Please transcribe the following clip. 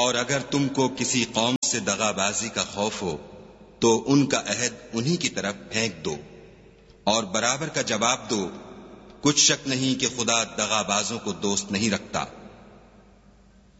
और अगर तुमको किसी कौम से दगाबाजी का खौफ हो तो उनका अहद उन्हीं की तरफ फेंक दो और बराबर का जवाब दो। कुछ शक नहीं कि खुदा दगाबाजों को दोस्त नहीं रखता।